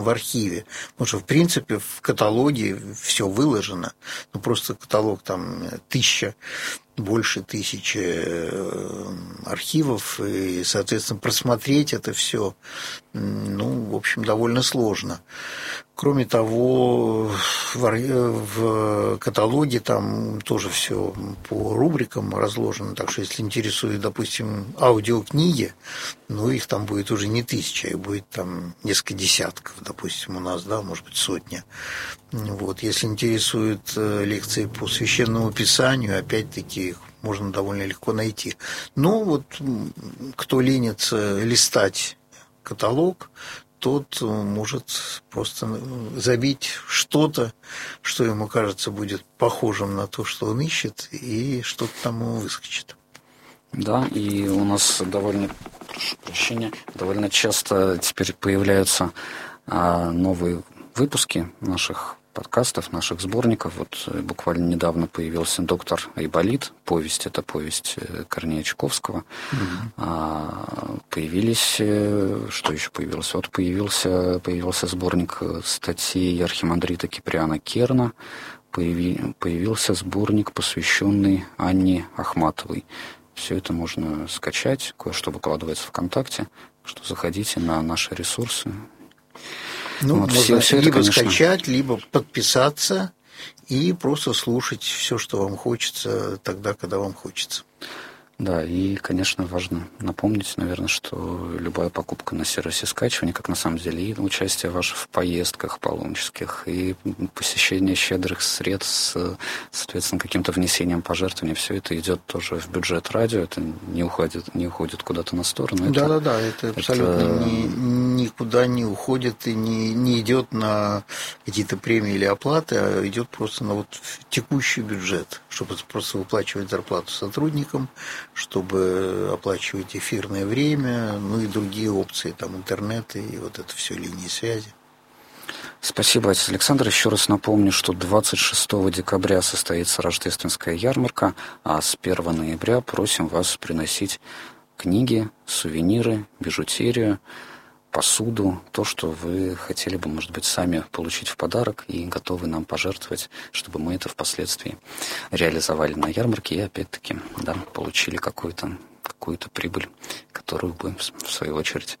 в архиве. Потому что, в принципе, в каталоге все выложено. Ну, просто каталог там больше 1000 архивов, и, соответственно, просмотреть это все, ну, в общем, довольно сложно. Кроме того, в каталоге там тоже все по рубрикам разложено, так что если интересует, допустим, аудиокниги, ну, их там будет уже не 1000, их будет там несколько десятков, допустим, у нас, да, может быть, сотня. Вот. Если интересуют лекции по священному писанию, опять-таки их можно довольно легко найти. Но вот кто ленится листать каталог, тот может просто забить что-то, что ему кажется будет похожим на то, что он ищет, и что-то там ему выскочит. Да, и у нас довольно часто теперь появляются новые выпуски наших подкастов, наших сборников. Вот буквально недавно появился «Доктор Айболит», повесть, это повесть Корнея Чуковского. Появились, что еще появилось? Вот появился сборник статей архимандрита Киприана Керна, появился сборник, посвященный Анне Ахматовой. Все это можно скачать, кое-что выкладывается ВКонтакте, что заходите на наши ресурсы. Ну, вот, можно все либо это, конечно, скачать, либо подписаться и просто слушать все, что вам хочется, тогда, когда вам хочется. Да, и, конечно, важно напомнить, наверное, что любая покупка на сервисе скачивания, как на самом деле, и участие ваше в поездках паломнических, и посещение щедрых сред с, соответственно, каким-то внесением пожертвований, все это идет тоже в бюджет радио, это не уходит куда-то на сторону. Да, это абсолютно никуда не уходит и не идет на какие-то премии или оплаты, а идет просто на вот текущий бюджет, чтобы просто выплачивать зарплату сотрудникам, чтобы оплачивать эфирное время, ну и другие опции, там интернет и вот это все, линии связи. Спасибо, отец Александр. Еще раз напомню, что 26 декабря состоится рождественская ярмарка, а с 1 ноября просим вас приносить книги, сувениры, бижутерию, посуду, то, что вы хотели бы, может быть, сами получить в подарок и готовы нам пожертвовать, чтобы мы это впоследствии реализовали на ярмарке и, опять-таки, да, получили какую-то прибыль, которую бы, в свою очередь,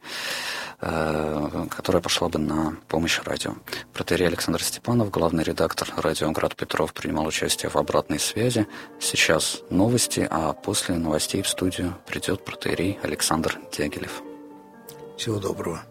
которая пошла бы на помощь радио. Протоиерей Александр Степанов, главный редактор радио «Град Петров», принимал участие в обратной связи. Сейчас новости, а после новостей в студию придет протоиерей Александр Дягилев. Всего доброго.